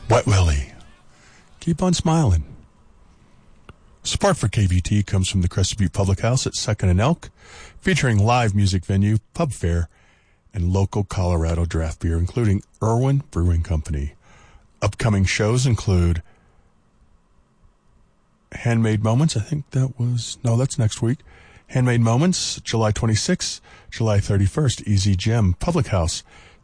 Wet Willie. Keep on smiling. Support for KVT comes from the Crested Butte Public House at 2nd and Elk, featuring live music venue, pub fare, and local Colorado draft beer, including Irwin Brewing Company. Upcoming shows include Handmade Moments. That's next week. Handmade Moments, July 26th, July 31st, Easy Gym, Public House,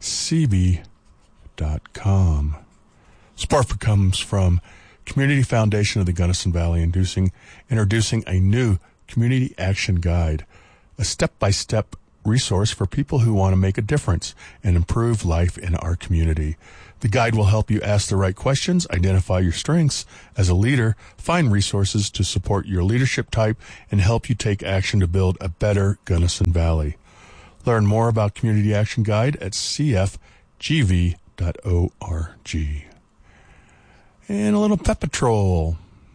cb.com. Support comes from Community Foundation of the Gunnison Valley, introducing a new community action guide, a step-by-step resource for people who want to make a difference and improve life in our community. The guide will help you ask the right questions, identify your strengths as a leader, find resources to support your leadership type, and help you take action to build a better Gunnison Valley. Learn more about Community Action Guide at cfgv.org. And a little Pet Patrol.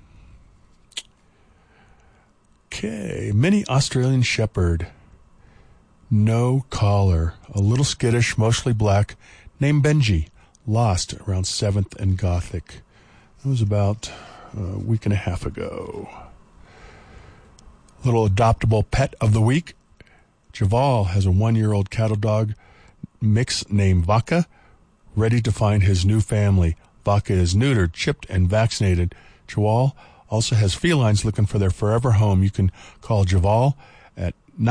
Okay, mini Australian Shepherd. No collar. A little skittish, mostly black, named Benji. Lost around 7th and Gothic. That was about a week and a half ago. Little adoptable pet of the week. Javal has a 1-year-old cattle dog mix named Vaca, ready to find his new family. Vaca is neutered, chipped, and vaccinated. Javal also has felines looking for their forever home. You can call Javal at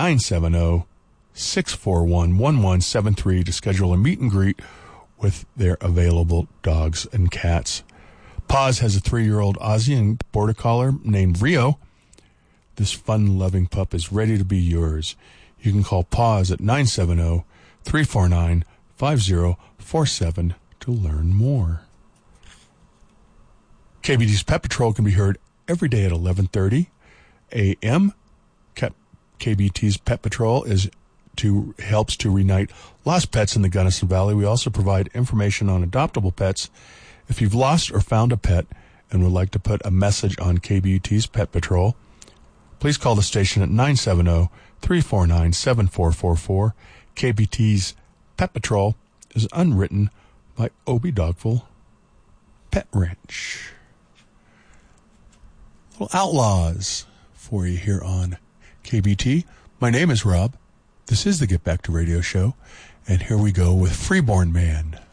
970-641-1173 to schedule a meet and greet with their available dogs and cats. Paz has a 3-year-old Aussie and Border Collie named Rio. This fun-loving pup is ready to be yours. You can call Paz at 970-349-5047 to learn more. KBT's Pet Patrol can be heard every day at 11:30 a.m. KBT's Pet Patrol helps to reunite lost pets in the Gunnison Valley. We also provide information on adoptable pets. If you've lost or found a pet and would like to put a message on KBT's Pet Patrol, please call the station at 970-349-7444. KBT's Pet Patrol is underwritten by Obie Dogville Pet Ranch. Little Outlaws for you here on KBT. My name is Rob. This is the Get Back to Radio show, and here we go with Freeborn Man.